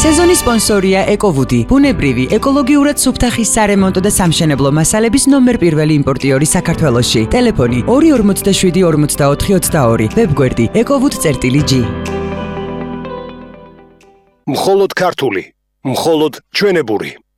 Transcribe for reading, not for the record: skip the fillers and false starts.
სეზონის სპონსორია ეკოვუდი, ბუნებრივი, ეკოლოგიურად სუფთა ხის სარემონტო და სამშენებლო მასალების ნომერ პირველი იმპორტიორი საქართველოში. ტელეფონი 247 44 22, ვებგვერდი ekovud.g. მხოლოდ ქართული, მხოლოდ ჩვენებური.